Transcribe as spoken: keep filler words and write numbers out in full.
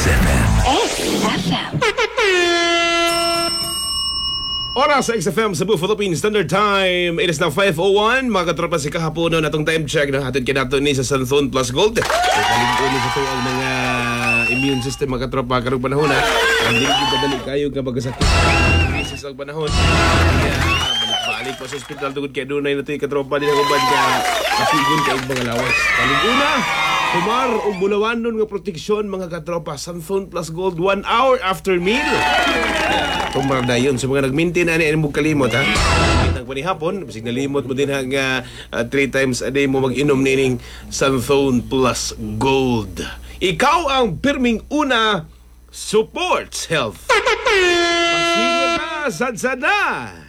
F M. X F M. Oras sa X F M Cebu Philippine Standard Time. It is now five oh one. Mga katropa si kahapon na itong time check na hatid kinato ni sa Santhon Plus Gold. Ikaligpo ni sa ito ang mga immune system mga katropa karong panahon ha. Hindi ko padali kayo nga magasakit. Krisis ang panahon. Kaya balik-balik pa sa hospital tungod kaya doon na ito yung katropa din ako ba ka kasigon kayo mga lawas. Kaliguna, kumar o bulawanon nga proteksyon mga katropa. Santhon Plus Gold one hour after meal. Kumar na yun. So mga nag-maintain na ni mo kalimot ha. Ang panihapon, basig nalimot mo din nga uh, three times a day mo mag-inom nining Santhon Plus Gold. Ikaw ang pirming una supports health. Pasingot na, sadsad na!